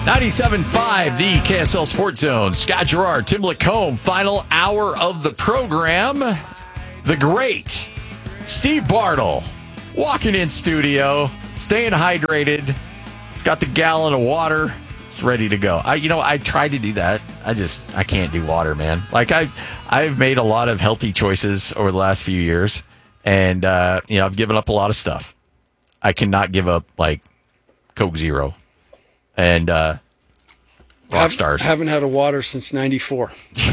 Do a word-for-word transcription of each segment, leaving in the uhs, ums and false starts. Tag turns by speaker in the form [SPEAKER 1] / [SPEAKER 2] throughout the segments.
[SPEAKER 1] ninety-seven point five, the K S L Sports Zone. Scott Gerard, Tim Lacombe, final hour of the program. The great Steve Bartle walking in studio, staying hydrated. He's got the gallon of water. It's ready to go. I, you know, I tried to do that. I just, I can't do water, man. Like I, I've made a lot of healthy choices over the last few years, and uh, you know, I've given up a lot of stuff. I cannot give up like Coke Zero and uh, Rock Stars.
[SPEAKER 2] I haven't had a water since ninety-four.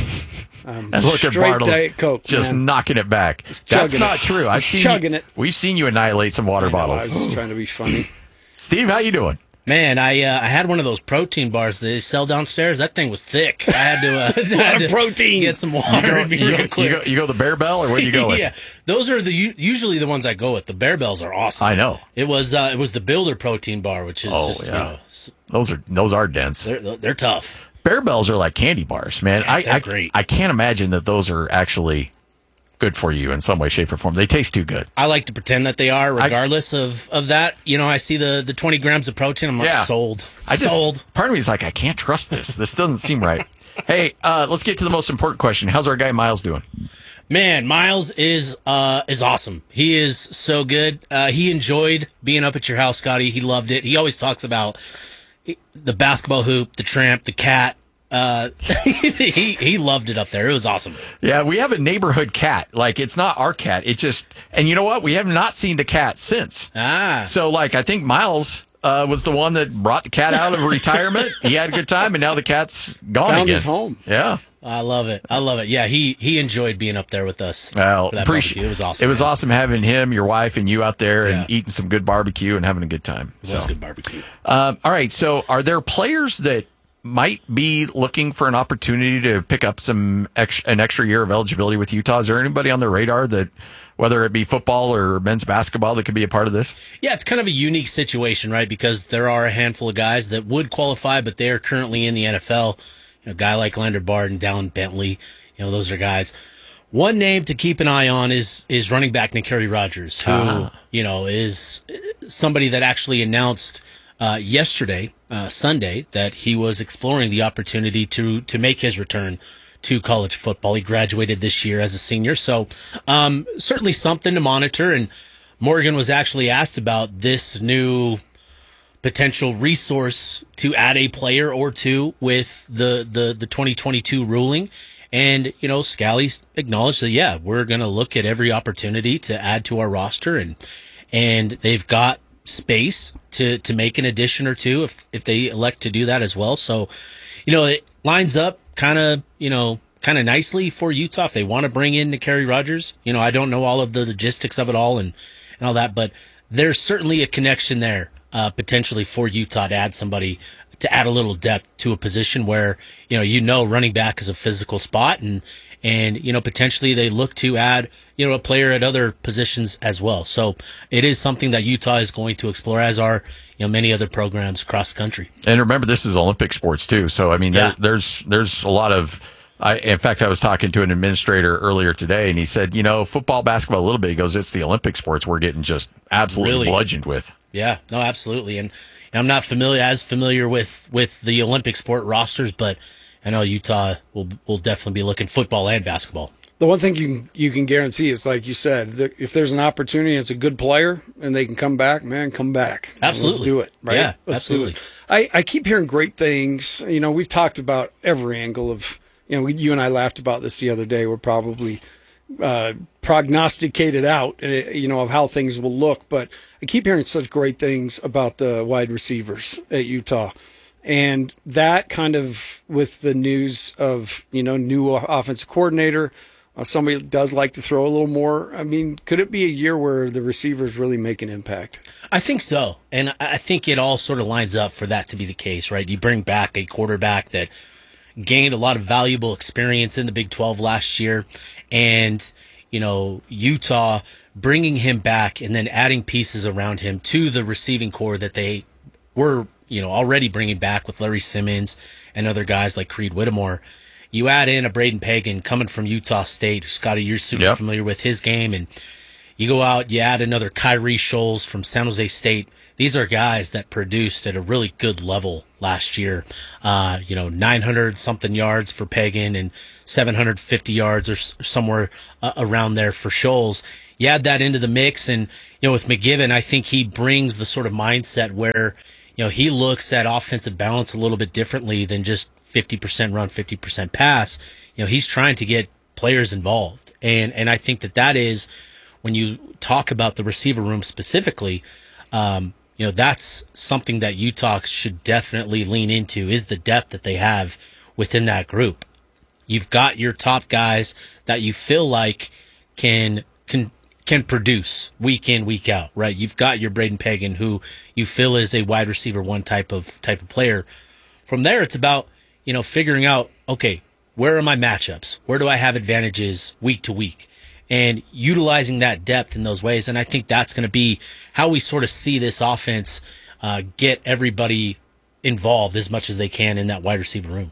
[SPEAKER 2] Um,
[SPEAKER 1] and look at Bartle,
[SPEAKER 2] Diet Coke,
[SPEAKER 1] just
[SPEAKER 2] man.
[SPEAKER 1] knocking it back. That's not
[SPEAKER 2] it.
[SPEAKER 1] true. I've
[SPEAKER 2] Just
[SPEAKER 1] seen
[SPEAKER 2] chugging
[SPEAKER 1] you,
[SPEAKER 2] it.
[SPEAKER 1] We've seen you annihilate some water
[SPEAKER 2] I know,
[SPEAKER 1] bottles.
[SPEAKER 2] I was just trying to be funny.
[SPEAKER 1] Steve, how you doing?
[SPEAKER 3] Man, I uh, I had one of those protein bars that they sell downstairs. That thing was thick. I had to, uh, I had to
[SPEAKER 2] protein.
[SPEAKER 3] get some water in me
[SPEAKER 1] You
[SPEAKER 3] real
[SPEAKER 1] go,
[SPEAKER 3] quick.
[SPEAKER 1] you, go, you go the Bear Bell, or where do you go with?
[SPEAKER 3] Yeah, those are the usually the ones I go with. The Bear Bells are awesome.
[SPEAKER 1] I know.
[SPEAKER 3] It was uh, it was the Builder protein bar, which is
[SPEAKER 1] Oh,
[SPEAKER 3] just,
[SPEAKER 1] yeah.
[SPEAKER 3] you know, s-
[SPEAKER 1] Those are those are dense.
[SPEAKER 3] they're they're tough.
[SPEAKER 1] Bear Bells are like candy bars, man.
[SPEAKER 3] Yeah,
[SPEAKER 1] I,
[SPEAKER 3] they're
[SPEAKER 1] I,
[SPEAKER 3] great.
[SPEAKER 1] I can't imagine that those are actually good for you in some way, shape, or form. They taste too good.
[SPEAKER 3] I like to pretend that they are, regardless of, of that. You know, I see the, the twenty grams of protein. I'm like,
[SPEAKER 1] Yeah.
[SPEAKER 3] sold.
[SPEAKER 1] I just,
[SPEAKER 3] sold.
[SPEAKER 1] Part of me is like, I can't trust this. This doesn't seem right. Hey, uh, let's get to the most important question. How's our guy Miles doing?
[SPEAKER 3] Man, Miles is uh, is awesome. He is so good. Uh, he enjoyed being up at your house, Scotty. He loved it. He always talks about the basketball hoop, the tramp, the cat. Uh, he he loved it up there. It was awesome.
[SPEAKER 1] Yeah, we have a neighborhood cat. Like, it's not our cat. It just, and you know what? We have not seen the cat since.
[SPEAKER 3] Ah,
[SPEAKER 1] So, like, I think Miles uh, was the one that brought the cat out of retirement. He had a good time, and now the cat's gone
[SPEAKER 2] Found
[SPEAKER 1] again.
[SPEAKER 2] his home.
[SPEAKER 1] Yeah.
[SPEAKER 3] I love it. I love it. Yeah, he he enjoyed being up there with us.
[SPEAKER 1] Well,
[SPEAKER 3] for that
[SPEAKER 1] appreciate
[SPEAKER 3] barbecue. It was awesome.
[SPEAKER 1] It was
[SPEAKER 3] man.
[SPEAKER 1] awesome having him, your wife, and you out there
[SPEAKER 3] Yeah.
[SPEAKER 1] and eating some good barbecue and having a good time.
[SPEAKER 3] It was good barbecue.
[SPEAKER 1] Um, all right. So, are there players that might be looking for an opportunity to pick up some ex- an extra year of eligibility with Utah? Is there anybody on the radar that, whether it be football or men's basketball, that could be a part of this?
[SPEAKER 3] Yeah, it's kind of a unique situation, right? Because there are a handful of guys that would qualify, but they are currently in the N F L. You know, a guy like Leonard Barden, Dallin Bentley, you know, those are guys. One name to keep an eye on is is running back N'Kerry Rogers, who,
[SPEAKER 1] Ah.
[SPEAKER 3] you know, is somebody that actually announced uh, yesterday, uh, Sunday, that he was exploring the opportunity to to make his return to college football. He graduated this year as a senior, so um, certainly something to monitor. And Morgan was actually asked about this new potential resource to add a player or two with the the the twenty twenty-two ruling. And, you know, Scally acknowledged that, yeah, we're going to look at every opportunity to add to our roster, and and they've got space to, to make an addition or two if, if they elect to do that as well. So, you know, it lines up kind of, you know, kind of nicely for Utah if they want to bring in N'Kerry Rogers. You know, I don't know all of the logistics of it all and, and all that, but there's certainly a connection there uh, potentially for Utah to add somebody to add a little depth to a position where, you know, you know, running back is a physical spot, and, and, you know, potentially they look to add, you know, a player at other positions as well. So it is something that Utah is going to explore, as are, you know, many other programs across the country.
[SPEAKER 1] And remember, this is Olympic sports too. So, I mean,
[SPEAKER 3] Yeah.
[SPEAKER 1] there, there's, there's a lot of, I, in fact, I was talking to an administrator earlier today, and he said, you know, football, basketball, a little bit. He goes, it's the Olympic sports we're getting just absolutely
[SPEAKER 3] Really?
[SPEAKER 1] bludgeoned with.
[SPEAKER 3] Yeah, no, absolutely. And I'm not familiar as familiar with, with the Olympic sport rosters, but I know Utah will will definitely be looking football and basketball.
[SPEAKER 2] The one thing you can, you can guarantee is, like you said, that if there's an opportunity, it's a good player, and they can come back, man, come back.
[SPEAKER 3] Absolutely.
[SPEAKER 2] Let's do it, right?
[SPEAKER 3] Yeah,
[SPEAKER 2] Let's
[SPEAKER 3] absolutely.
[SPEAKER 2] do it. I, I keep hearing great things. You know, we've talked about every angle of, you know, we, you and I laughed about this the other day. We're probably uh, prognosticated out, uh, you know, of how things will look. But I keep hearing such great things about the wide receivers at Utah. And that kind of, with the news of, you know, new offensive coordinator, uh, somebody does like to throw a little more. I mean, could it be a year where the receivers really make an impact?
[SPEAKER 3] I think so. And I think it all sort of lines up for that to be the case, right? You bring back a quarterback that gained a lot of valuable experience in the Big twelve last year, and, you know, Utah bringing him back and then adding pieces around him to the receiving core that they were, you know, already bringing back with Larry Simmons and other guys like Creed Whittemore. You add in a Braden Pagan coming from Utah State, who, Scotty, you're super
[SPEAKER 1] Yep.
[SPEAKER 3] familiar with his game, and You go out, you add another Kyrie Scholes from San Jose State. These are guys that produced at a really good level last year. Uh, you know, nine hundred something yards for Pagan and seven hundred fifty yards or s- somewhere uh, around there for Scholes. You add that into the mix, and, you know, with McGivern, I think he brings the sort of mindset where, you know, he looks at offensive balance a little bit differently than just fifty percent run, fifty percent pass. You know, he's trying to get players involved. And, and I think that that is, when you talk about the receiver room specifically, um, you know, that's something that Utah should definitely lean into, is the depth that they have within that group. You've got your top guys that you feel like can can can produce week in, week out, right? You've got your Braden Pagan, who you feel is a wide receiver one type of type of player. From there, it's about, you know, figuring out, okay, where are my matchups? Where do I have advantages week to week? And utilizing that depth in those ways. And I think that's going to be how we sort of see this offense uh, get everybody involved as much as they can in that wide receiver room.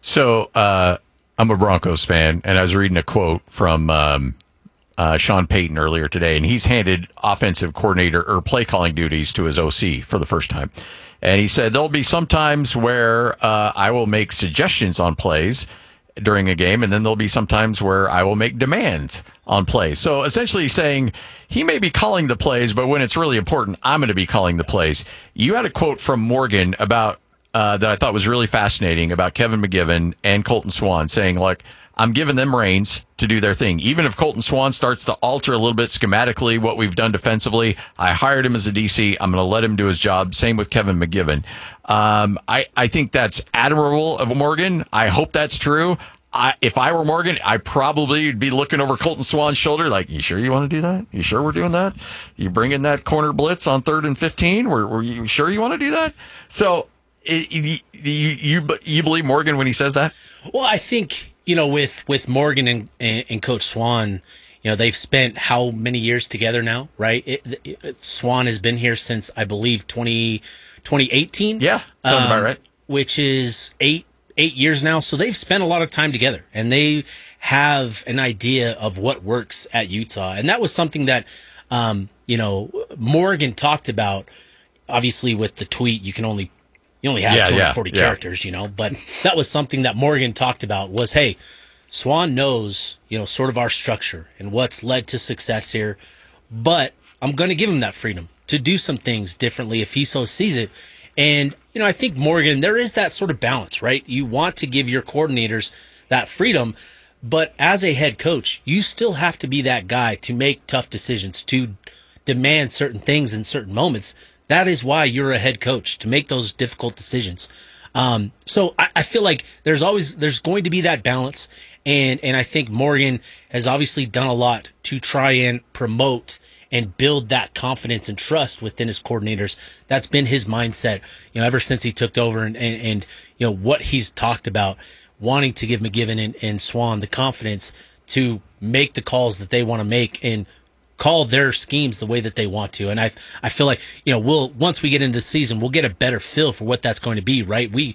[SPEAKER 1] So uh, I'm a Broncos fan, and I was reading a quote from um, uh, Sean Payton earlier today, and he's handed offensive coordinator or play calling duties to his O C for the first time. And he said, there'll be some times where uh, I will make suggestions on plays during a game, and then there'll be some times where I will make demands on plays. So essentially he's saying he may be calling the plays, but when it's really important, I'm going to be calling the plays. You had a quote from Morgan about uh, that I thought was really fascinating about Kevin McGivern and Colton Swan, saying, like, I'm giving them reins to do their thing. Even if Colton Swan starts to alter a little bit schematically what we've done defensively, I hired him as a D C. I'm going to let him do his job. Same with Kevin McGivern. Um, I, I think that's admirable of Morgan. I hope that's true. I, if I were Morgan, I probably would be looking over Colton Swan's shoulder like, you sure you want to do that? You sure we're doing that? You bringing that corner blitz on third and fifteen? Were, were you sure you want to do that? So it, you, you, you believe Morgan when he says that?
[SPEAKER 3] Well, I think, you know, with, with Morgan and, and, and Coach Swan, you know, they've spent how many years together now, right? It, it, Swan has been here since, I believe, twenty, twenty eighteen.
[SPEAKER 1] Yeah, sounds um, about right.
[SPEAKER 3] Which is eight, eight years now. So they've spent a lot of time together, and they have an idea of what works at Utah. And that was something that, um, you know, Morgan talked about. Obviously, with the tweet, you can only You only have
[SPEAKER 1] yeah,
[SPEAKER 3] two hundred forty
[SPEAKER 1] yeah,
[SPEAKER 3] characters,
[SPEAKER 1] yeah.
[SPEAKER 3] you know, but that was something that Morgan talked about was, hey, Swan knows, you know, sort of our structure and what's led to success here, but I'm going to give him that freedom to do some things differently if he so sees it. And, you know, I think Morgan, there is that sort of balance, right? You want to give your coordinators that freedom, but as a head coach, you still have to be that guy to make tough decisions, to demand certain things in certain moments. That is why you're a head coach, to make those difficult decisions. Um, so I, I feel like there's always, there's going to be that balance. And, and I think Morgan has obviously done a lot to try and promote and build that confidence and trust within his coordinators. That's been his mindset, you know, ever since he took over, and, and, and you know, what he's talked about, wanting to give McGivern and, and Swan the confidence to make the calls that they want to make and call their schemes the way that they want to. And I I feel like, you know, we'll, once we get into the season, we'll get a better feel for what that's going to be, right? We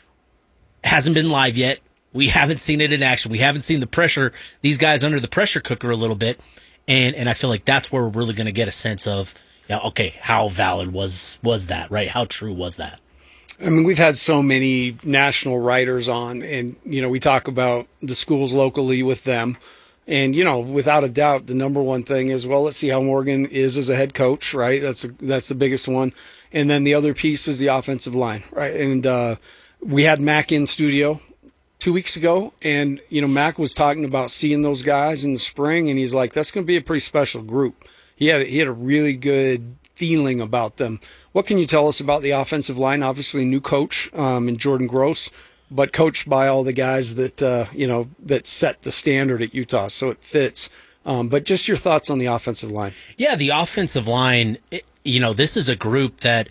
[SPEAKER 3] hasn't been live yet. We haven't seen it in action. We haven't seen the pressure, these guys under the pressure cooker a little bit. And and I feel like that's where we're really going to get a sense of, yeah, okay, how valid was was that, right? How true was that?
[SPEAKER 2] I mean, we've had so many national writers on, and, you know, we talk about the schools locally with them. And, you know, without a doubt, the number one thing is, well, let's see how Morgan is as a head coach, right? That's a, that's the biggest one. And then the other piece is the offensive line, right? And uh, we had Mac in studio two weeks ago, and, you know, Mac was talking about seeing those guys in the spring, and he's like, that's going to be a pretty special group. He had, he had a really good feeling about them. What can you tell us about the offensive line? Obviously, new coach um, in Jordan Gross, but coached by all the guys that, uh, you know, that set the standard at Utah, so it fits. Um, but just your thoughts on the offensive line.
[SPEAKER 3] Yeah, the offensive line, you know, this is a group that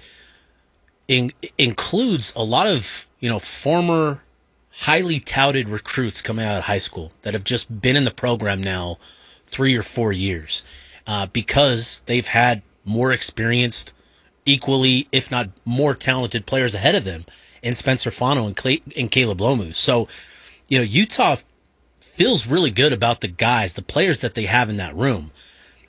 [SPEAKER 3] in, includes a lot of, you know, former highly touted recruits coming out of high school that have just been in the program now three or four years uh, because they've had more experienced, equally, if not more talented players ahead of them in Spencer Fano and, Clay, and Caleb Lomu. So, you know, Utah feels really good about the guys, the players that they have in that room.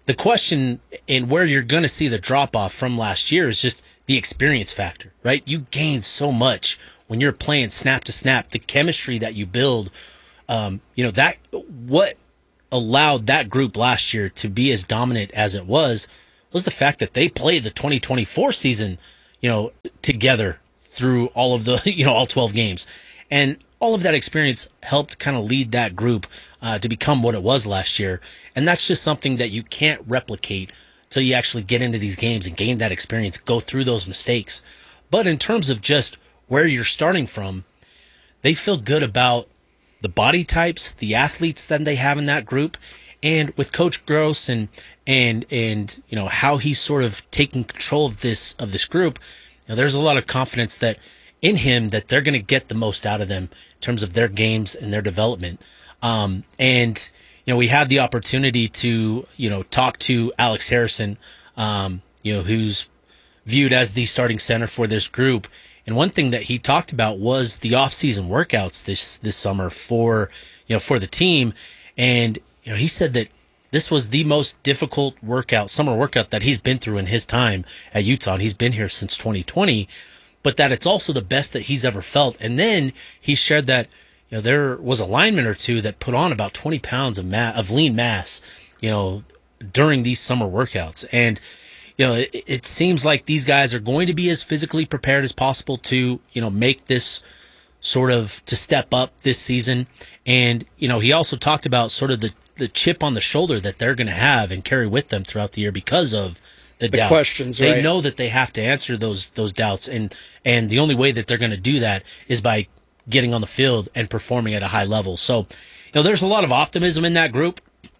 [SPEAKER 3] the question and where you're going to see the drop off from last year is just the experience factor, right? You gain so much when you're playing snap to snap. The chemistry that you build, um, you know, that what allowed that group last year to be as dominant as it was was the fact that they played the twenty twenty-four season, you know, together through all of the, you know, all twelve games. And all of that experience helped kind of lead that group uh, to become what it was last year. And that's just something that you can't replicate till you actually get into these games and gain that experience, go through those mistakes. But in terms of just where you're starting from, they feel good about the body types, the athletes that they have in that group. And with Coach Gross and and and you know how he's sort of taking control of this of this group, you know, there's a lot of confidence that in him that they're going to get the most out of them in terms of their games and their development. Um, and, you know, we had the opportunity to, you know, talk to Alex Harrison, um, you know, who's viewed as the starting center for this group. And one thing that he talked about was the off-season workouts this, this summer for, you know, for the team. And, you know, he said that this was the most difficult workout, summer workout that he's been through in his time at Utah. And he's been here since twenty twenty. But that it's also the best that he's ever felt. And then he shared that, you know, there was a lineman or two that put on about twenty pounds of ma- of lean mass, you know, during these summer workouts. And, you know, it, it seems like these guys are going to be as physically prepared as possible to, you know, make this sort of, to step up this season. And, you know, he also talked about sort of the, the chip on the shoulder that they're going to have and carry with them throughout the year because of The,
[SPEAKER 2] the
[SPEAKER 3] doubt.
[SPEAKER 2] questions,
[SPEAKER 3] they
[SPEAKER 2] right?
[SPEAKER 3] know that they have to answer those those doubts, and and the only way that they're going to do that is by getting on the field and performing at a high level. So, you know, there's a lot of optimism in that group.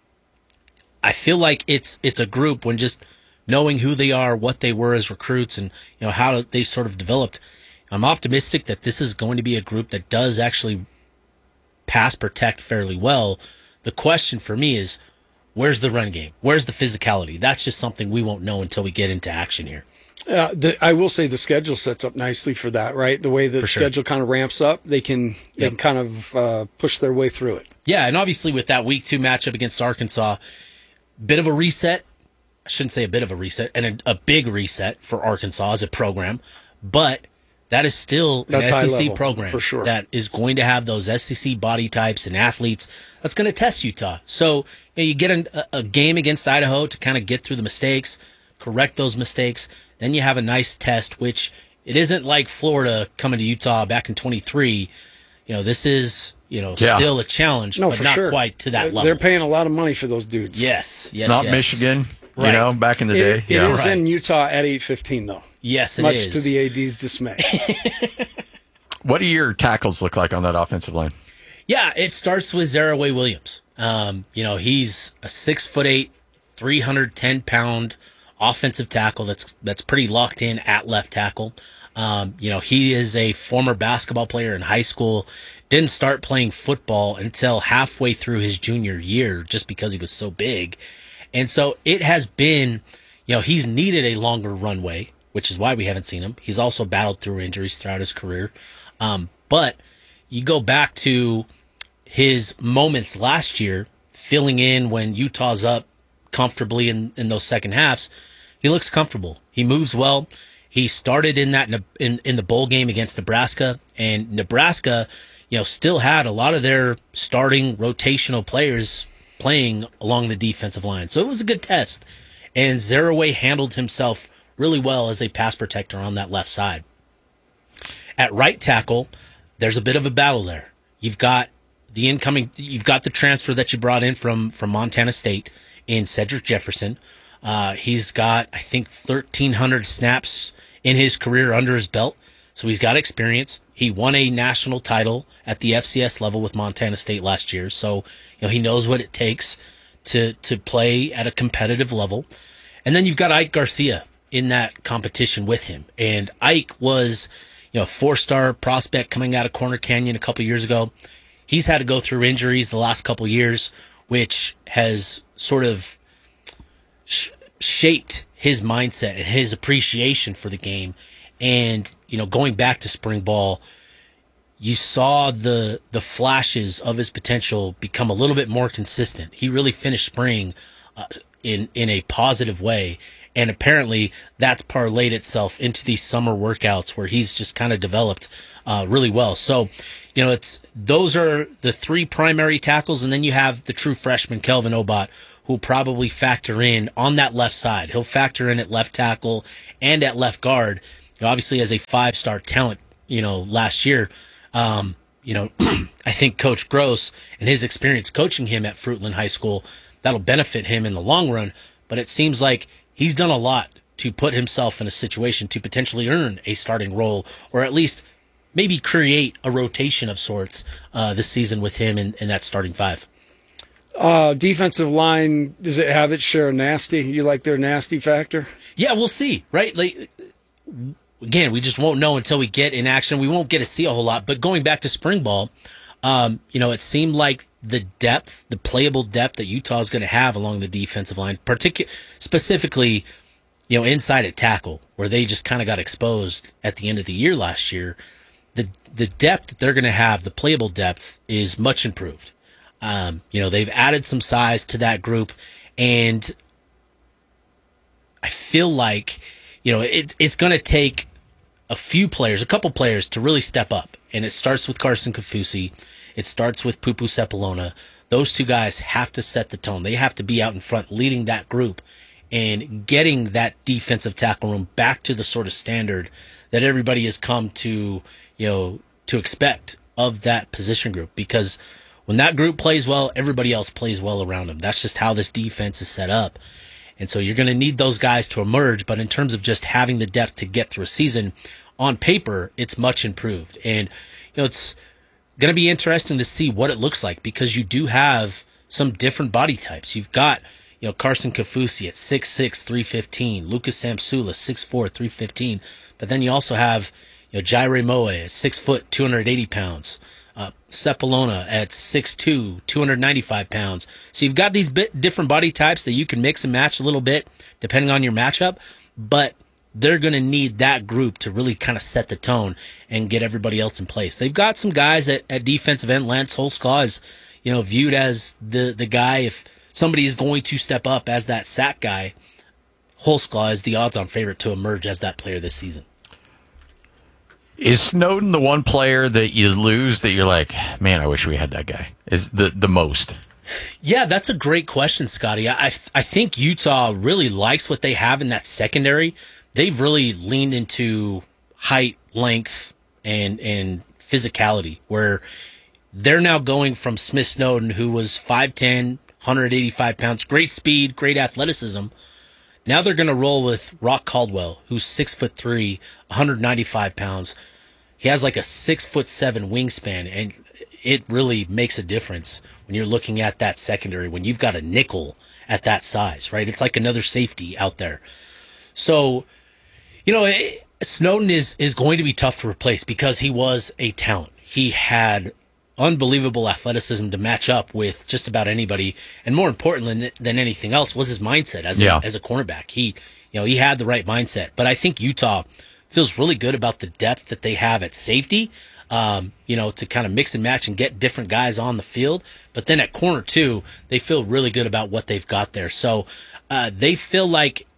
[SPEAKER 3] I feel like it's it's a group when just knowing who they are, what they were as recruits, and you know how they sort of developed. I'm optimistic that this is going to be a group that does actually pass protect fairly well. The question for me is, where's the run game? Where's the physicality? That's just something we won't know until we get into action here.
[SPEAKER 2] Uh, the, I will say the schedule sets up nicely for that, right? The way the
[SPEAKER 3] For sure.
[SPEAKER 2] schedule kind of ramps up, they can they
[SPEAKER 3] Yep.
[SPEAKER 2] can kind of uh, push their way through it.
[SPEAKER 3] Yeah, and obviously with that week two matchup against Arkansas, bit of a reset. I shouldn't say a bit of a reset, and a, a big reset for Arkansas as a program, but that is still an
[SPEAKER 2] That's high
[SPEAKER 3] S E C
[SPEAKER 2] level,
[SPEAKER 3] program
[SPEAKER 2] for sure.
[SPEAKER 3] that is going to have those S E C body types and athletes. That's going to test Utah. So you know, you get a, a game against Idaho to kind of get through the mistakes, correct those mistakes. Then you have a nice test, which it isn't like Florida coming to Utah back in twenty-three. You know, this is you know
[SPEAKER 1] Yeah.
[SPEAKER 3] still a challenge,
[SPEAKER 2] No,
[SPEAKER 3] but
[SPEAKER 2] for
[SPEAKER 3] not
[SPEAKER 2] sure.
[SPEAKER 3] quite to that
[SPEAKER 2] They're-
[SPEAKER 3] level.
[SPEAKER 2] They're paying a lot of money for those dudes.
[SPEAKER 3] Yes, yes,
[SPEAKER 1] It's not
[SPEAKER 3] yes.
[SPEAKER 1] Michigan, you
[SPEAKER 3] Right.
[SPEAKER 1] know, back in the day.
[SPEAKER 2] It, it
[SPEAKER 1] yeah.
[SPEAKER 2] is
[SPEAKER 3] Right.
[SPEAKER 2] in Utah at eight fifteen, though.
[SPEAKER 3] Yes, it
[SPEAKER 2] much
[SPEAKER 3] is.
[SPEAKER 2] to the A D's dismay.
[SPEAKER 1] What do your tackles look like on that offensive line?
[SPEAKER 3] Yeah, it starts with Zaraway Williams. Um, you know, he's a six foot eight, three hundred ten pound offensive tackle that's that's pretty locked in at left tackle. Um, you know, he is a former basketball player in high school. Didn't start playing football until halfway through his junior year just because he was so big. And so it has been, you know, he's needed a longer runway, which is why we haven't seen him. He's also battled through injuries throughout his career. Um, but you go back to his moments last year, filling in when Utah's up comfortably in, in those second halves, he looks comfortable. He moves well. He started in that in, in the bowl game against Nebraska, and Nebraska, you know, still had a lot of their starting rotational players playing along the defensive line. So it was a good test. And Zaraway handled himself really well as a pass protector on that left side. At right tackle, there's a bit of a battle there. You've got the incoming, you've got the transfer that you brought in from, from Montana State in Cedric Jefferson. Uh, he's got, I think, thirteen hundred snaps in his career under his belt. So he's got experience. He won a national title at the F C S level with Montana State last year. So, you know, he knows what it takes to, to play at a competitive level. And then you've got Ike Garcia in that competition with him. And Ike was, you know, a four-star prospect coming out of Corner Canyon a couple years ago. He's had to go through injuries the last couple years, which has sort of sh- shaped his mindset and his appreciation for the game. And, you know, going back to spring ball, you saw the the flashes of his potential become a little bit more consistent. He really finished spring uh, in, in a positive way. And apparently that's parlayed itself into these summer workouts where he's just kind of developed uh, really well. So, you know, it's those are the three primary tackles. And then you have the true freshman, Kelvin Obot, who'll probably factor in on that left side. He'll factor in at left tackle and at left guard. You know, obviously, as a five-star talent, you know, last year, um, you know, I think Coach Gross and his experience coaching him at Fruitland High School, that'll benefit him in the long run. But it seems like he's done a lot to put himself in a situation to potentially earn a starting role, or at least maybe create a rotation of sorts uh, this season with him in, in that starting five.
[SPEAKER 2] Uh, defensive line, does it have its share of nasty? You like their nasty factor?
[SPEAKER 3] Yeah, we'll see, right? Like, again, we just won't know until we get in action. We won't get to see a whole lot. But going back to spring ball, um, you know, it seemed like the depth, the playable depth that Utah is going to have along the defensive line, particular, specifically, you know, inside at tackle, where they just kind of got exposed at the end of the year last year. The the depth that they're going to have, the playable depth, is much improved. Um, you know, they've added some size to that group, and I feel like, you know, it, it's going to take a few players, a couple players to really step up. And it starts with Carson Kafusi. It starts with Pupu Sepulona. Those two guys have to set the tone. They have to be out in front leading that group and getting that defensive tackle room back to the sort of standard that everybody has come to, you know, to expect of that position group. Because when that group plays well, everybody else plays well around them. That's just how this defense is set up. And so you're going to need those guys to emerge. But in terms of just having the depth to get through a season, on paper, it's much improved. And, you know, it's going to be interesting to see what it looks like, because you do have some different body types. You've got, you know, Carson Kafusi at six six, three fifteen, Lucas Samsula, six four, three fifteen. But then you also have, you know, Jaire Moe at six foot, two hundred eighty pounds. Uh, Sepulona at six two, two hundred ninety-five pounds. So you've got these bit different body types that you can mix and match a little bit depending on your matchup, but they're going to need that group to really kind of set the tone and get everybody else in place. They've got some guys at, at defensive end. Lance Holsclaw is, you know, viewed as the, the guy, if somebody is going to step up as that sack guy, Holsclaw is the odds-on favorite to emerge as that player this season.
[SPEAKER 1] Is Snowden the one player that you lose that you're like, man, I wish we had that guy? Is the the most?
[SPEAKER 3] Yeah, that's a great question, Scotty. I I think Utah really likes what they have in that secondary. They've really leaned into height, length, and and physicality, where they're now going from Smith Snowden, who was five ten, one hundred eighty-five pounds, great speed, great athleticism. Now they're going to roll with Rock Caldwell, who's six foot three, one hundred ninety-five pounds. He has like a six foot seven wingspan, and it really makes a difference when you're looking at that secondary, when you've got a nickel at that size, right? It's like another safety out there. So, you know, Snowden is, is going to be tough to replace because he was a talent. He had unbelievable athleticism to match up with just about anybody, and more importantly than anything else was his mindset as
[SPEAKER 1] yeah.
[SPEAKER 3] a, as a cornerback. He, you know, he had the right mindset. But I think Utah feels really good about the depth that they have at safety, um, you know, to kind of mix and match and get different guys on the field. But then at corner too, they feel really good about what they've got there. So uh, they feel like,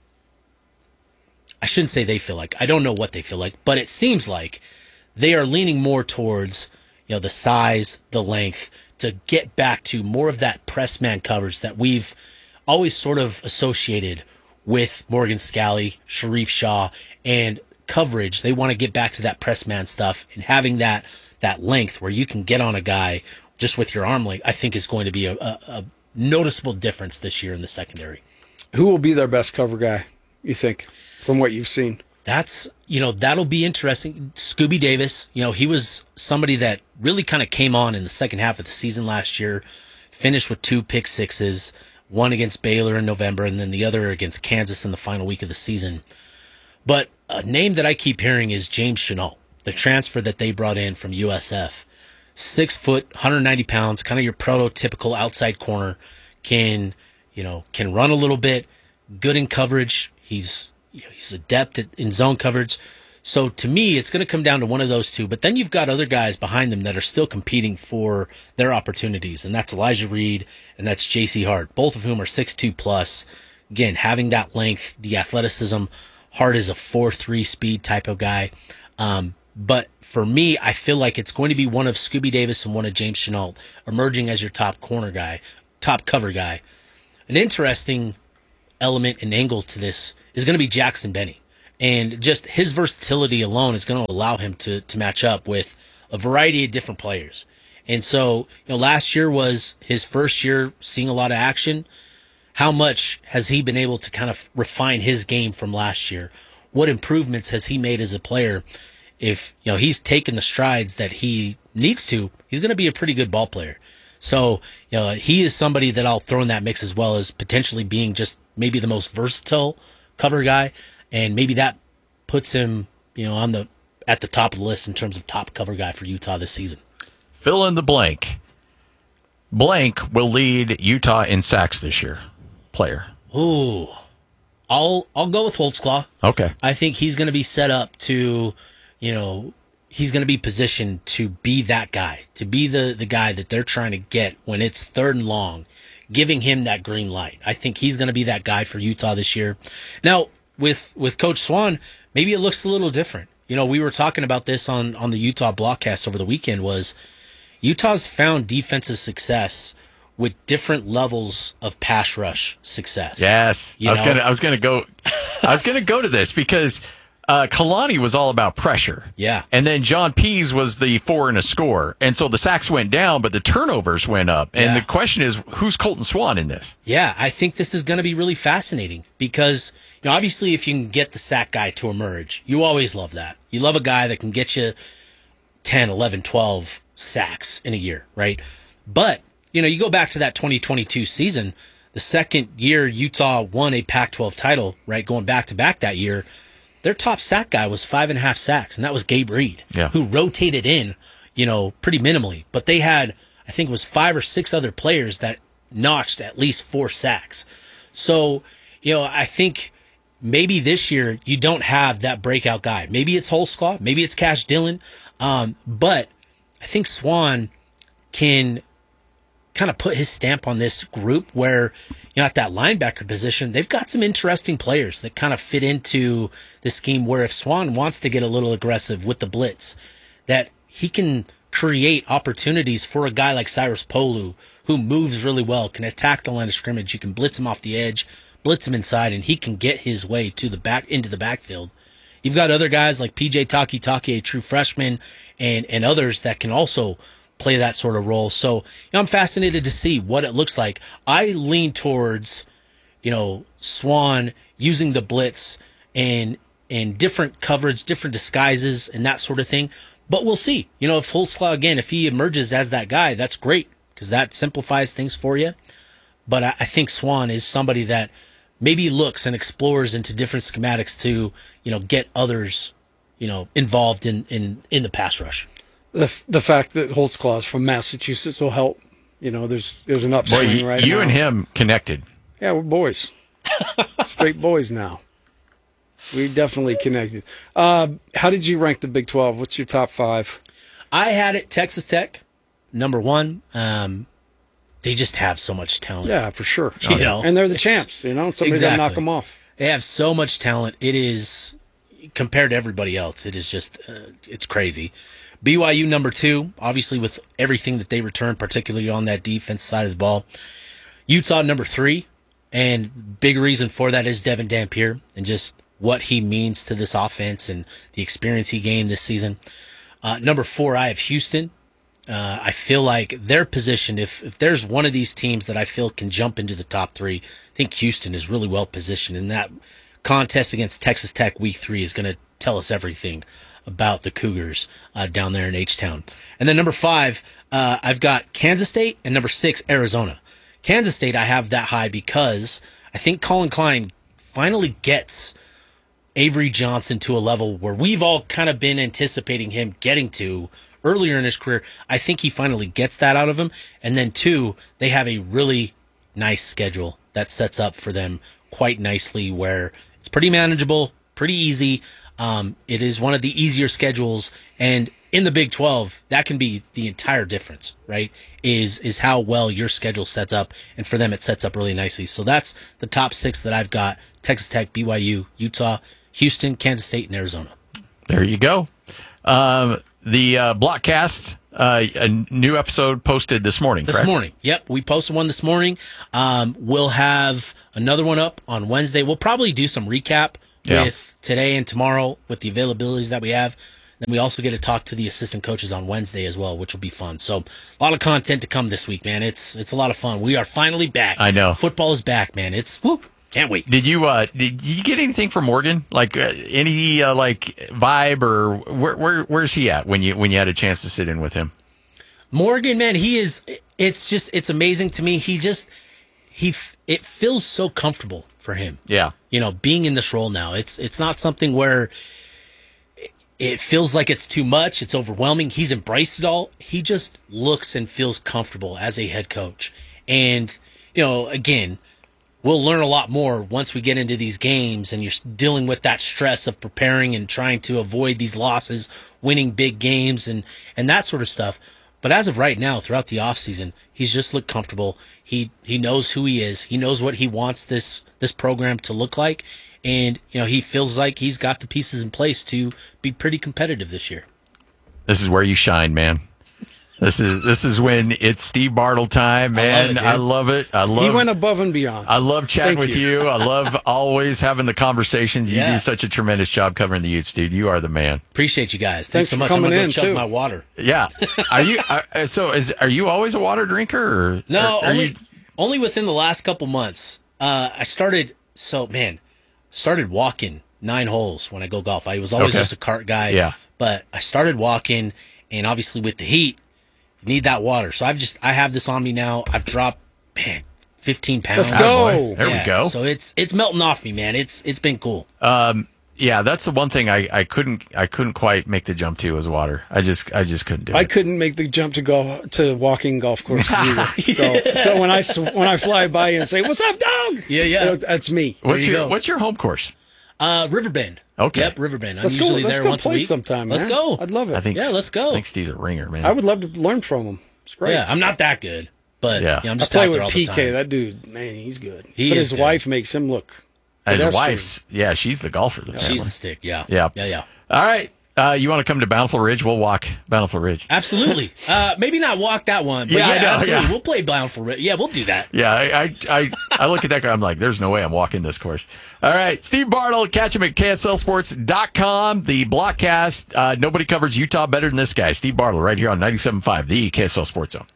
[SPEAKER 3] I shouldn't say they feel like, I don't know what they feel like, but it seems like they are leaning more towards, you know, the size, the length, to get back to more of that press man coverage that we've always sort of associated with Morgan Scalley, Sharif Shaw, and coverage. They want to get back to that press man stuff, and having that that length where you can get on a guy just with your arm length, I think is going to be a, a, a noticeable difference this year in the secondary.
[SPEAKER 2] Who will be their best cover guy, you think, from what you've seen?
[SPEAKER 3] That's, you know, that'll be interesting. Scooby Davis, you know, he was somebody that really kind of came on in the second half of the season last year, finished with two pick sixes, one against Baylor in November, and then the other against Kansas in the final week of the season. But a name that I keep hearing is James Chenault, the transfer that they brought in from U S F. Six foot, one hundred ninety pounds, kind of your prototypical outside corner, can, you know, can run a little bit, good in coverage. He's, you know, he's adept at, in zone coverage. So to me, it's going to come down to one of those two. But then you've got other guys behind them that are still competing for their opportunities, and that's Elijah Reed and that's J C Hart, both of whom are six two plus, again, having that length, the athleticism, Hart is a four three speed type of guy. Um, but for me, I feel like it's going to be one of Scooby Davis and one of James Chenault emerging as your top corner guy, top cover guy. An interesting element and angle to this is going to be Jackson Benny. And just his versatility alone is going to allow him to, to match up with a variety of different players. And so, you know, last year was his first year seeing a lot of action. How much has he been able to kind of refine his game from last year? What improvements has he made as a player? If, you know, he's taken the strides that he needs to, he's going to be a pretty good ball player. So, you know, he is somebody that I'll throw in that mix as well as potentially being just maybe the most versatile cover guy. And maybe that puts him, you know, on the, at the top of the list in terms of top cover guy for Utah this season.
[SPEAKER 1] Fill in the blank. Blank will lead Utah in sacks this year. Player.
[SPEAKER 3] Ooh. I'll, I'll go with Holtzclaw.
[SPEAKER 1] Okay.
[SPEAKER 3] I think he's going to be set up to, you know, he's going to be positioned to be that guy, to be the, the guy that they're trying to get when it's third and long, giving him that green light. I think he's going to be that guy for Utah this year. Now, with, with Coach Swan, maybe it looks a little different. You know, we were talking about this on, on the Utah Blockcast over the weekend was Utah's found defensive success with different levels of pass rush success.
[SPEAKER 1] Yes.
[SPEAKER 3] You
[SPEAKER 1] I was
[SPEAKER 3] know?
[SPEAKER 1] gonna I was gonna go I was gonna go to this because uh Kalani was all about pressure.
[SPEAKER 3] Yeah.
[SPEAKER 1] And then John Pease was the four and a score. And so the sacks went down, but the turnovers went up. And
[SPEAKER 3] Yeah.
[SPEAKER 1] the question is, who's Colton Swan in this?
[SPEAKER 3] Yeah, I think this is going to be really fascinating because, you know, obviously if you can get the sack guy to emerge, you always love that. You love a guy that can get you ten, eleven, twelve sacks in a year, right? But, you know, you go back to that twenty twenty-two season, the second year Utah won a Pac twelve title, right, going back to back that year, their top sack guy was five and a half sacks, and that was Gabe Reed,
[SPEAKER 1] yeah.
[SPEAKER 3] who rotated in, you know, pretty minimally. But they had, I think it was five or six other players that notched at least four sacks. So, you know, I think maybe this year you don't have that breakout guy. Maybe it's Holtzclaw, maybe it's Cash Dillon, um, but I think Swan can kind of put his stamp on this group where, you know, at that linebacker position, they've got some interesting players that kind of fit into the scheme where if Swan wants to get a little aggressive with the blitz, that he can create opportunities for a guy like Cyrus Polu, who moves really well, can attack the line of scrimmage. You can blitz him off the edge, blitz him inside, and he can get his way to the back into the backfield. You've got other guys like P J Taki Taki, a true freshman, and, and others that can also play that sort of role. So, you know, I'm fascinated to see what it looks like. I lean towards, you know, Swan using the blitz and and different coverage, different disguises, and that sort of thing. But we'll see. You know, if Holtzclaw, again, if he emerges as that guy, that's great because that simplifies things for you. But I, I think Swan is somebody that maybe looks and explores into different schematics to, you know, get others, you know, involved in, in, in the pass rush.
[SPEAKER 2] The the fact that Holtzclaw is from Massachusetts will help. You know, there's there's an
[SPEAKER 1] Boy,
[SPEAKER 2] upswing
[SPEAKER 1] you,
[SPEAKER 2] right
[SPEAKER 1] you
[SPEAKER 2] now.
[SPEAKER 1] and him connected.
[SPEAKER 2] Yeah, we're boys. Straight boys now. We definitely connected. Uh, how did you rank the Big twelve? What's your top five?
[SPEAKER 3] I had it Texas Tech, number one. Um, they just have so much talent.
[SPEAKER 2] Yeah, for sure.
[SPEAKER 3] You know,
[SPEAKER 2] and they're the
[SPEAKER 3] it's-
[SPEAKER 2] champs. You know, somebody's
[SPEAKER 3] exactly.
[SPEAKER 2] gonna knock them off.
[SPEAKER 3] They have so much talent. It is, compared to everybody else, it is just, uh, it's crazy. B Y U number two, obviously with everything that they return, particularly on that defense side of the ball. Utah number three, and big reason for that is Devin Dampier and just what he means to this offense and the experience he gained this season. Uh, number four, I have Houston. Uh, I feel like their position, if, if there's one of these teams that I feel can jump into the top three, I think Houston is really well positioned. And that contest against Texas Tech week three is going to tell us everything about the Cougars uh, down there in H-Town. And then number five, uh, I've got Kansas State, and number six, Arizona. Kansas State, I have that high because I think Colin Klein finally gets Avery Johnson to a level where we've all kind of been anticipating him getting to earlier in his career. I think he finally gets that out of him. And then two, they have a really nice schedule that sets up for them quite nicely where it's pretty manageable, pretty easy. Um, it is one of the easier schedules, and in the Big twelve, that can be the entire difference, right? Is is how well your schedule sets up, and for them it sets up really nicely. So that's the top six that I've got: Texas Tech, B Y U, Utah, Houston, Kansas State, and Arizona.
[SPEAKER 1] There you go. Um, the uh, Blockcast, uh, a new episode posted this morning,
[SPEAKER 3] This
[SPEAKER 1] correct?
[SPEAKER 3] morning. Yep, we posted one this morning. Um, we'll have another one up on Wednesday. We'll probably do some recap
[SPEAKER 1] Yeah.
[SPEAKER 3] with today and tomorrow with the availabilities that we have. Then we also get to talk to the assistant coaches on Wednesday as well, which will be fun. So a lot of content to come this week, man. It's it's a lot of fun. We are finally back.
[SPEAKER 1] I know.
[SPEAKER 3] Football is back, man. It's woo. Can't wait.
[SPEAKER 1] Did you uh, did you get anything from Morgan? Like uh, any uh, like vibe, or where, where where's he at when you when you had a chance to sit in with him?
[SPEAKER 3] Morgan, man, he is. It's just it's amazing to me. He just he it feels so comfortable for him.
[SPEAKER 1] Yeah,
[SPEAKER 3] You know, being in this role now. It's it's not something where it feels like it's too much. It's overwhelming. He's embraced it all. He just looks and feels comfortable as a head coach. And you know, again, we'll learn a lot more once we get into these games and you're dealing with that stress of preparing and trying to avoid these losses, winning big games and, and that sort of stuff. But as of right now, throughout the offseason, he's just looked comfortable. He he knows who he is. He knows what he wants this this program to look like. And, you know, he feels like he's got the pieces in place to be pretty competitive this year.
[SPEAKER 1] this is where you shine, man. This is this is when it's Steve Bartle time, man. I love it. I love, it. I love
[SPEAKER 2] He went above and beyond.
[SPEAKER 1] I love chatting
[SPEAKER 2] Thank
[SPEAKER 1] with
[SPEAKER 2] you.
[SPEAKER 1] you. I love always having the conversations. You
[SPEAKER 3] Yeah.
[SPEAKER 1] do such a tremendous job covering the Utes, dude. You are the man.
[SPEAKER 3] Appreciate you guys.
[SPEAKER 2] Thanks
[SPEAKER 3] Thanks, so
[SPEAKER 2] for
[SPEAKER 3] much. I'm
[SPEAKER 2] coming
[SPEAKER 3] going to
[SPEAKER 2] in,
[SPEAKER 3] go chug
[SPEAKER 2] too.
[SPEAKER 3] my water.
[SPEAKER 1] Yeah. Are you are, so? Is are you always a water drinker? Or,
[SPEAKER 3] No,
[SPEAKER 1] or are
[SPEAKER 3] only
[SPEAKER 1] you,
[SPEAKER 3] only within the last couple months. Uh, I started so man, started walking nine holes when I go golf. I was always
[SPEAKER 1] Okay.
[SPEAKER 3] just a cart guy.
[SPEAKER 1] Yeah.
[SPEAKER 3] But I started walking, and obviously with the heat, you need that water. So I've just I have this on me now. I've dropped man fifteen pounds.
[SPEAKER 2] Let's go.
[SPEAKER 1] Oh, boy. There
[SPEAKER 3] Yeah,
[SPEAKER 1] we go.
[SPEAKER 3] So it's it's melting off me, man. It's it's been cool.
[SPEAKER 1] Yeah, that's the one thing I, I couldn't I couldn't quite make the jump to was water. I just I just couldn't do
[SPEAKER 2] I
[SPEAKER 1] it.
[SPEAKER 2] couldn't make the jump to go to walking golf courses either. So, so when I s- when I fly by and say, "What's up, dog?"
[SPEAKER 3] Yeah, yeah.
[SPEAKER 2] you know, that's me.
[SPEAKER 1] What's
[SPEAKER 3] you
[SPEAKER 1] your
[SPEAKER 3] go.
[SPEAKER 1] What's your home course?
[SPEAKER 3] Uh, Riverbend.
[SPEAKER 1] Okay.
[SPEAKER 3] Yep, Riverbend. I'm
[SPEAKER 2] Let's go.
[SPEAKER 3] usually
[SPEAKER 2] Let's
[SPEAKER 3] there
[SPEAKER 2] go
[SPEAKER 3] once a
[SPEAKER 2] play
[SPEAKER 3] week.
[SPEAKER 2] sometime.
[SPEAKER 3] Let's
[SPEAKER 2] man.
[SPEAKER 3] go.
[SPEAKER 2] I'd love it.
[SPEAKER 1] I think
[SPEAKER 3] Yeah, let's go.
[SPEAKER 1] I think Steve's a ringer, man.
[SPEAKER 2] I would love to learn from him. It's great.
[SPEAKER 3] Yeah, I'm not that good, but
[SPEAKER 1] Yeah.
[SPEAKER 3] yeah, I'm
[SPEAKER 2] I
[SPEAKER 3] just
[SPEAKER 2] play
[SPEAKER 3] out there
[SPEAKER 2] with
[SPEAKER 3] all
[SPEAKER 2] P
[SPEAKER 3] the
[SPEAKER 2] K.
[SPEAKER 3] time.
[SPEAKER 2] That dude, man, he's good.
[SPEAKER 3] He
[SPEAKER 2] but
[SPEAKER 3] is
[SPEAKER 2] his
[SPEAKER 3] good.
[SPEAKER 2] wife makes him look.
[SPEAKER 1] His
[SPEAKER 2] pedestrian.
[SPEAKER 1] wife's yeah, she's the golfer of the family.
[SPEAKER 3] She's the stick. Yeah.
[SPEAKER 1] Yeah.
[SPEAKER 3] Yeah. Yeah.
[SPEAKER 1] All right. Uh, you want to come to Bountiful Ridge? We'll walk Bountiful Ridge.
[SPEAKER 3] Absolutely. Uh, maybe not walk that one, but
[SPEAKER 1] Yeah,
[SPEAKER 3] yeah,
[SPEAKER 1] I know,
[SPEAKER 3] absolutely.
[SPEAKER 1] yeah.
[SPEAKER 3] We'll play Bountiful Ridge. Yeah, we'll do that.
[SPEAKER 1] Yeah, I, I I I look at that guy. I'm like, there's no way I'm walking this course. All right, Steve Bartle, catch him at K S L sports dot com. The Blockcast. Uh, nobody covers Utah better than this guy, Steve Bartle, right here on ninety-seven point five, the K S L Sports Zone.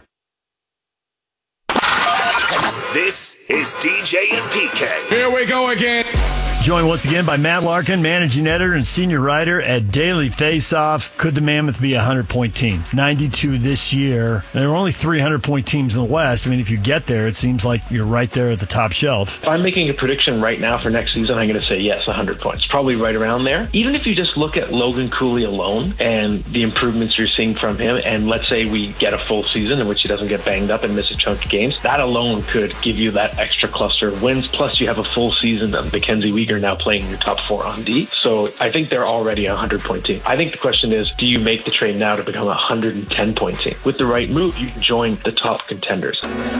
[SPEAKER 4] This is D J and P K.
[SPEAKER 5] Here we go again.
[SPEAKER 6] Joined once again by Matt Larkin, managing editor and senior writer at Daily Faceoff. Could the Mammoth be a hundred-point team? ninety-two this year. There are only three hundred-point teams in the West. I mean, if you get there, it seems like you're right there at the top shelf.
[SPEAKER 7] If I'm making a prediction right now for next season, I'm going to say yes, one hundred points. Probably right around there. Even if you just look at Logan Cooley alone and the improvements you're seeing from him, and let's say we get a full season in which he doesn't get banged up and miss a chunk of games, that alone could give you that extra cluster of wins. Plus, you have a full season of Mackenzie Weegar now playing your top four on D. So I think they're already a one hundred-point team. I think the question is, do you make the trade now to become a one hundred ten-point team? With the right move, you can join the top contenders.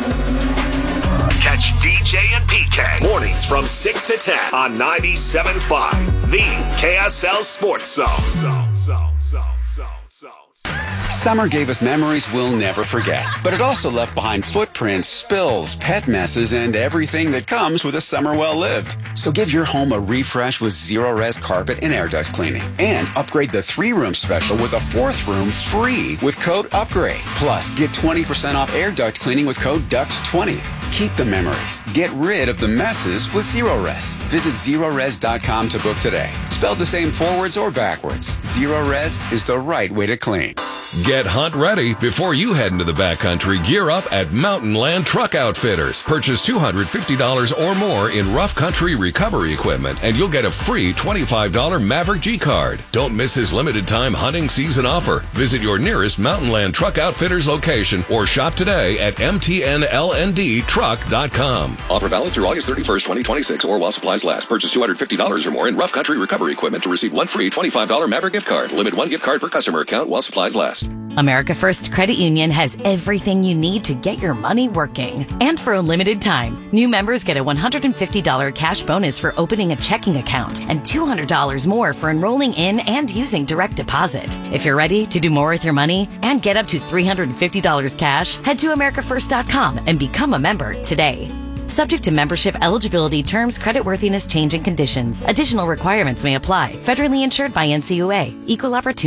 [SPEAKER 4] Catch D J and P K mornings from six to ten on ninety-seven point five, the K S L Sports Zone. Zone, zone, zone, zone, zone.
[SPEAKER 8] Summer gave us memories we'll never forget, but it also left behind footprints, spills, pet messes, and everything that comes with a summer well lived. So give your home a refresh with Zero Res carpet and air duct cleaning, and upgrade the three-room special with a fourth room free with code UPGRADE. Plus, get twenty percent off air duct cleaning with code D U C T twenty. Keep the memories. Get rid of the messes with Zero Res. Visit zero res dot com to book today. Spelled the same forwards or backwards, Zero Res is the right way to clean.
[SPEAKER 5] Get hunt ready before you head into the backcountry. Gear up at Mountain Land Truck Outfitters. Purchase two hundred fifty dollars or more in rough country recovery equipment, and you'll get a free twenty-five dollars Maverick G card. Don't miss his limited time hunting season offer. Visit your nearest Mountain Land Truck Outfitters location or shop today at M T N L N D truck dot com. Offer valid through August thirty-first, twenty twenty-six or while supplies last. Purchase two hundred fifty dollars or more in rough country recovery equipment to receive one free twenty-five dollars Maverick gift card. Limit one gift card per customer account while supplies last.
[SPEAKER 9] America First Credit Union has everything you need to get your money working. And for a limited time, new members get a one hundred fifty dollars cash bonus for opening a checking account and two hundred dollars more for enrolling in and using direct deposit. If you're ready to do more with your money and get up to three hundred fifty dollars cash, head to america first dot com and become a member today. Subject to membership eligibility, terms, creditworthiness, change, and conditions. Additional requirements may apply. Federally insured by N C U A. Equal Opportunity.